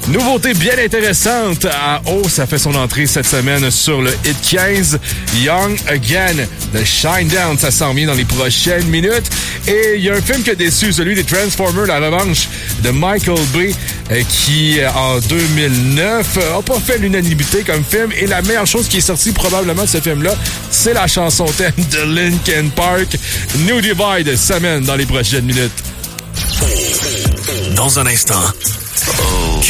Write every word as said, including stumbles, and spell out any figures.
Nouveauté bien intéressante à Oh, ça fait son entrée cette semaine sur le Hit quinze. Young Again de Shinedown, ça s'en vient dans les prochaines minutes. Et il y a un film qui a déçu, celui des Transformers, La Revanche de Michael Bay, qui en deux mille neuf a pas fait l'unanimité comme film. Et la meilleure chose qui est sortie probablement de ce film-là, c'est la chanson thème de Linkin Park. New Divide s'amène dans les prochaines minutes. Dans un instant. Oh.